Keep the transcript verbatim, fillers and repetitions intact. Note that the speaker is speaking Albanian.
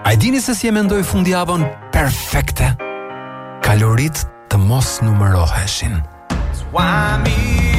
A i dini se si e mendoj fundjavën perfekte? Kalorit të mos numëroheshin. Why me?